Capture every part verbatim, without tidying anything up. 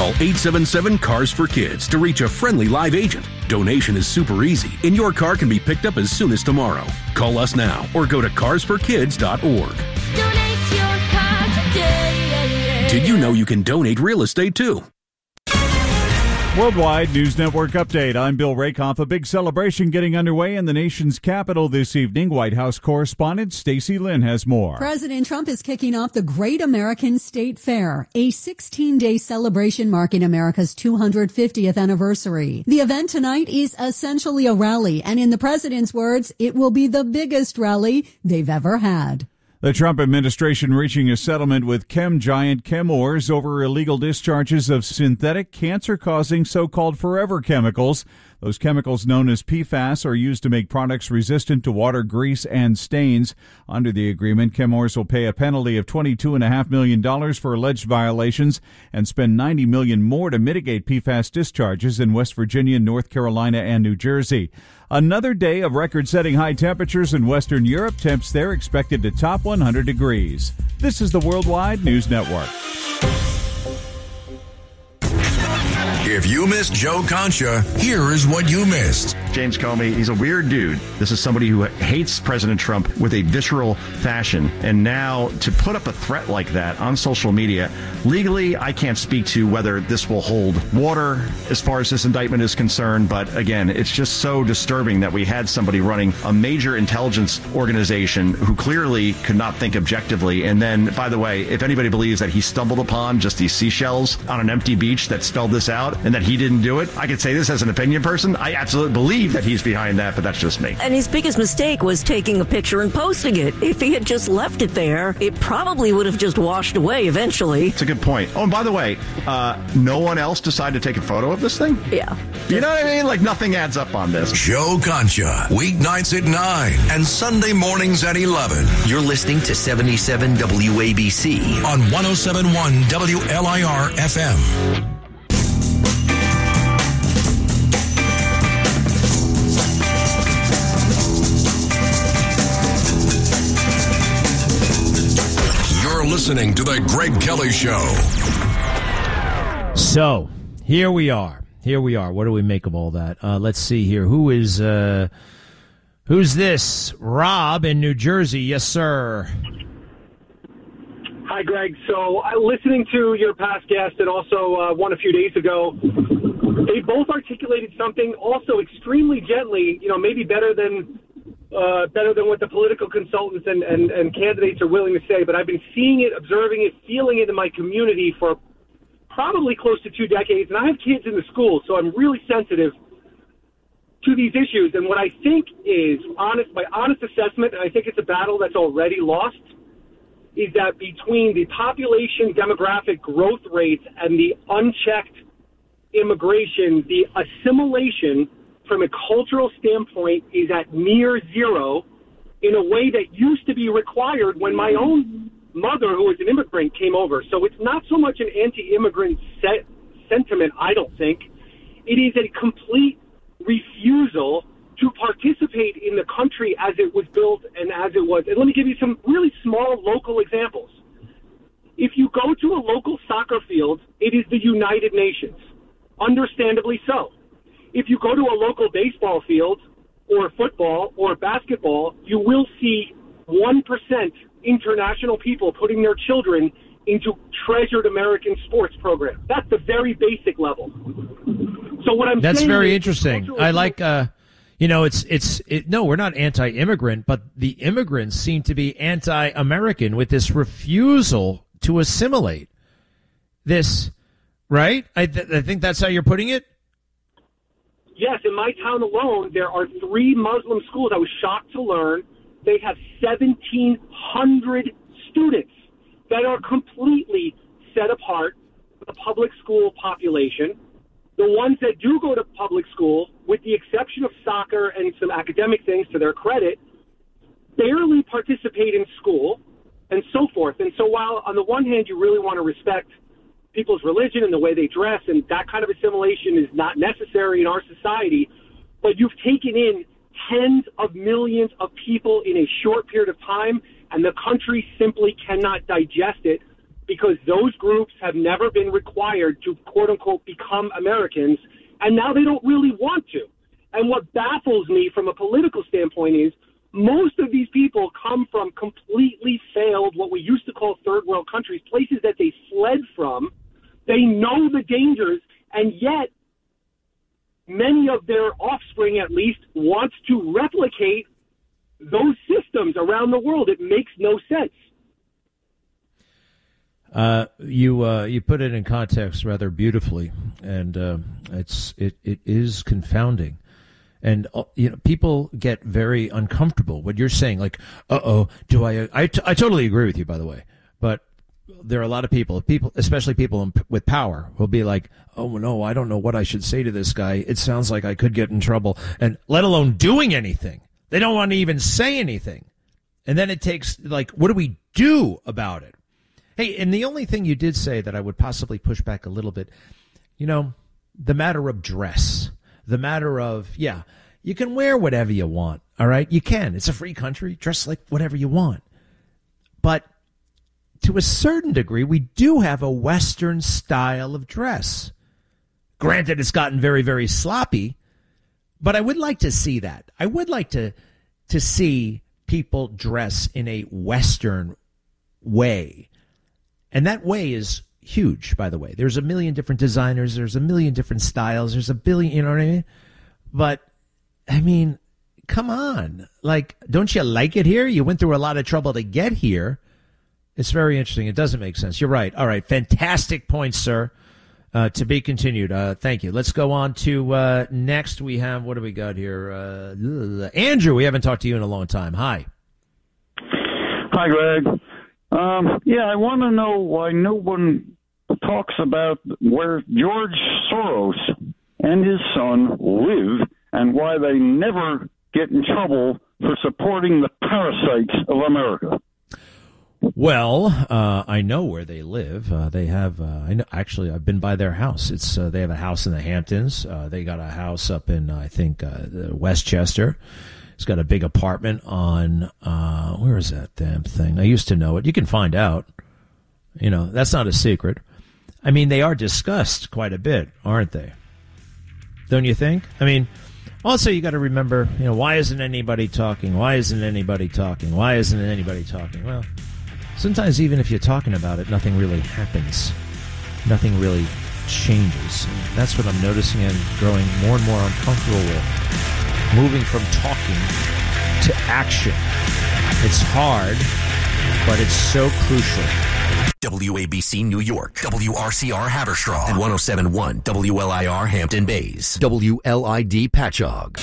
Call eight seven seven, C A R S for Kids to reach a friendly live agent. Donation is super easy, and your car can be picked up as soon as tomorrow. Call us now or go to cars for kids dot org. Donate your car today. Did you know you can donate real estate too? Worldwide News Network update. I'm Bill Rakoff. A big celebration getting underway in the nation's capital this evening. White House correspondent Stacey Lynn has more. President Trump is kicking off the Great American State Fair, a sixteen-day celebration marking America's two hundred fiftieth anniversary. The event tonight is essentially a rally, and in the president's words, it will be the biggest rally they've ever had. The Trump administration reaching a settlement with chem giant Chemours over illegal discharges of synthetic cancer-causing so-called forever chemicals. Those chemicals known as P FAS are used to make products resistant to water, grease, and stains. Under the agreement, Chemours will pay a penalty of twenty-two point five million dollars for alleged violations and spend ninety million dollars more to mitigate P FAS discharges in West Virginia, North Carolina, and New Jersey. Another day of record-setting high temperatures in Western Europe. Temps there expected to top one hundred degrees. This is the Worldwide News Network. If you missed Joe Concha, here is what you missed. James Comey, he's a weird dude. This is somebody who hates President Trump with a visceral fashion. And now to put up a threat like that on social media, legally, I can't speak to whether this will hold water as far as this indictment is concerned. But again, it's just so disturbing that we had somebody running a major intelligence organization who clearly could not think objectively. And then, by the way, if anybody believes that he stumbled upon just these seashells on an empty beach that spelled this out and that he didn't do it, I could say this as an opinion person. I absolutely believe that he's behind that, but that's just me. And his biggest mistake was taking a picture and posting it. If he had just left it there, it probably would have just washed away eventually. It's a good point. Oh, and by the way, uh, no one else decided to take a photo of this thing? Yeah. You know what I mean? Like, nothing adds up on this. Joe Concha, weeknights at nine and Sunday mornings at eleven. You're listening to seventy-seven W A B C on one oh seven point one W L I R F M. Listening to the Greg Kelly Show. So here we are. Here we are. What do we make of all that? Uh, let's see here. Who is uh, who's this? Rob in New Jersey. Yes, sir. Hi, Greg. So uh, listening to your past guest and also uh, one a few days ago, they both articulated something also extremely gently. You know, maybe better than. Uh, better than what the political consultants and, and, and candidates are willing to say, but I've been seeing it, observing it, feeling it in my community for probably close to two decades, and I have kids in the school, so I'm really sensitive to these issues. And what I think is, honest, my honest assessment, and I think it's a battle that's already lost, is that between the population demographic growth rates and the unchecked immigration, the assimilation from a cultural standpoint is at near zero in a way that used to be required when my own mother, who was an immigrant, came over. So it's not so much an anti-immigrant set sentiment, I don't think. It is a complete refusal to participate in the country as it was built and as it was. And let me give you some really small local examples. If you go to a local soccer field, it is the United Nations, understandably so. If you go to a local baseball field or football or basketball, you will see one percent international people putting their children into treasured American sports programs. That's the very basic level. So what I'm That's saying very is interesting. I like, uh, you know, it's, it's, it, no, we're not anti-immigrant, but the immigrants seem to be anti-American with this refusal to assimilate. This, right? I, th- I think that's how you're putting it. Yes, in my town alone, there are three Muslim schools. I was shocked to learn they have seventeen hundred students that are completely set apart from the public school population. The ones that do go to public school, with the exception of soccer and some academic things to their credit, barely participate in school and so forth. And so while on the one hand you really want to respect people's religion and the way they dress, and that kind of assimilation is not necessary in our society, but you've taken in tens of millions of people in a short period of time, and the country simply cannot digest it because those groups have never been required to, quote-unquote, become Americans, and now they don't really want to. And what baffles me from a political standpoint is most of these people come from completely failed, what we used to call third world countries, places that they fled from. They know the dangers, and yet many of their offspring, at least, wants to replicate those systems around the world. It makes no sense. Uh, you uh, you put it in context rather beautifully, and uh, it's it it is confounding, and uh, you know people get very uncomfortable. What you're saying, like, uh oh, do I? I, t- I totally agree with you, by the way, but there are a lot of people, people, especially people in, with power, will be like, oh no, I don't know what I should say to this guy. It sounds like I could get in trouble, and let alone doing anything. They don't want to even say anything, and then it takes like, what do we do about it? Hey, and the only thing you did say that I would possibly push back a little bit, you know, the matter of dress, the matter of, yeah, you can wear whatever you want, all right? You can. It's a free country. Dress like whatever you want. But to a certain degree, we do have a Western style of dress. Granted, it's gotten very, very sloppy, but I would like to see that. I would like to to see people dress in a Western way. And that way is huge, by the way. There's a million different designers. There's a million different styles. There's a billion, you know what I mean? But, I mean, come on. Like, don't you like it here? You went through a lot of trouble to get here. It's very interesting. It doesn't make sense. You're right. All right. Fantastic points, sir. Uh, to be continued. Uh, thank you. Let's go on to uh, next. We have, what do we got here? Uh, Andrew, we haven't talked to you in a long time. Hi. Hi, Greg. Um, yeah, I want to know why no one talks about where George Soros and his son live and why they never get in trouble for supporting the parasites of America. Well, uh, I know where they live. Uh, they have, uh, I know, actually, I've been by their house. It's uh, they have a house in the Hamptons. Uh, they got a house up in, uh, I think, uh, Westchester. It's got a big apartment on, uh, where is that damn thing? I used to know it. You can find out. You know, that's not a secret. I mean, they are discussed quite a bit, aren't they? Don't you think? I mean, also you got to remember, you know, why isn't anybody talking? Why isn't anybody talking? Why isn't anybody talking? Well, sometimes even if you're talking about it, nothing really happens. Nothing really changes. And that's what I'm noticing and growing more and more uncomfortable with. Moving from talking to action. It's hard, but it's so crucial. W A B C New York, W R C R Haverstraw, and one oh seven point one W L I R Hampton Bays, W L I D Patchogue.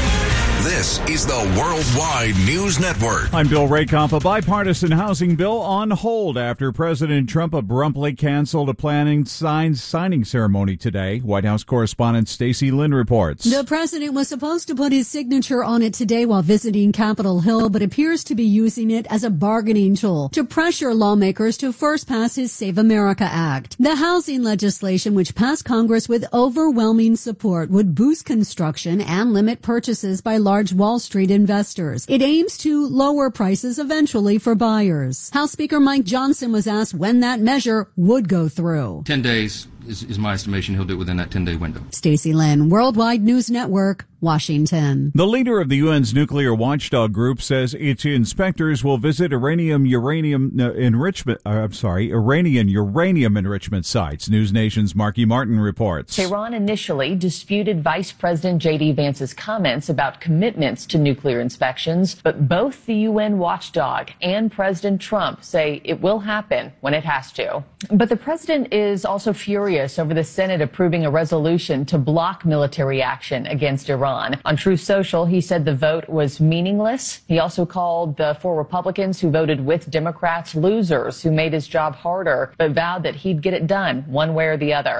This is the Worldwide News Network. I'm Bill Raykamp. A bipartisan housing bill on hold after President Trump abruptly canceled a planning sign signing ceremony today. White House correspondent Stacey Lynn reports. The president was supposed to put his signature on it today while visiting Capitol Hill, but appears to be using it as a bargaining tool to pressure lawmakers to first pass his Save America Act. The housing legislation, which passed Congress with overwhelming support, would boost construction and limit purchases by large Wall Street investors. It aims to lower prices eventually for buyers. House Speaker Mike Johnson was asked when that measure would go through. Ten days is, is my estimation. He'll do it within that ten-day window. Stacey Lynn, Worldwide News Network, Washington. The leader of the U N's nuclear watchdog group says its inspectors will visit uranium uranium uh, enrichment. Uh, I'm sorry, Iranian uranium enrichment sites. News Nation's Marky Martin reports. Tehran initially disputed Vice President J D. Vance's comments about commitments to nuclear inspections, but both the U N watchdog and President Trump say it will happen when it has to. But the president is also furious over the Senate approving a resolution to block military action against Iran. On Truth Social, he said the vote was meaningless. He also called the four Republicans who voted with Democrats losers who made his job harder, but vowed that he'd get it done one way or the other.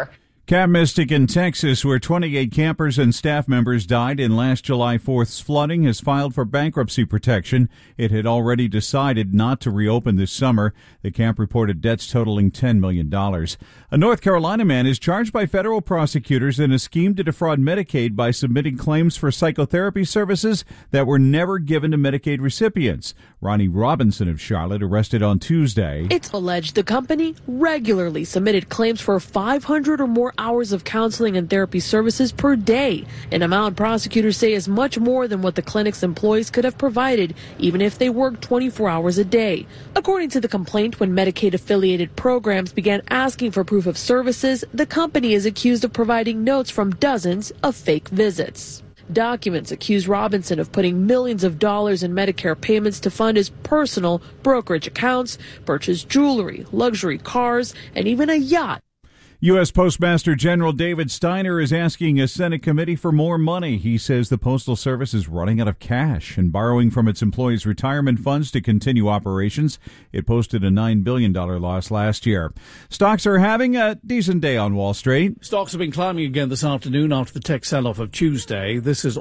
Camp Mystic in Texas, where twenty-eight campers and staff members died in last July fourth's flooding, has filed for bankruptcy protection. It had already decided not to reopen this summer. The camp reported debts totaling ten million dollars. A North Carolina man is charged by federal prosecutors in a scheme to defraud Medicaid by submitting claims for psychotherapy services that were never given to Medicaid recipients. Ronnie Robinson of Charlotte, arrested on Tuesday. It's alleged the company regularly submitted claims for five hundred or more hours of counseling and therapy services per day, an amount prosecutors say is much more than what the clinic's employees could have provided, even if they worked twenty-four hours a day. According to the complaint, when Medicaid-affiliated programs began asking for proof of services, the company is accused of providing notes from dozens of fake visits. Documents accuse Robinson of putting millions of dollars in Medicare payments to fund his personal brokerage accounts, purchase jewelry, luxury cars, and even a yacht. U S. Postmaster General David Steiner is asking a Senate committee for more money. He says the Postal Service is running out of cash and borrowing from its employees' retirement funds to continue operations. It posted a nine billion dollars loss last year. Stocks are having a decent day on Wall Street. Stocks have been climbing again this afternoon after the tech sell-off of Tuesday. This is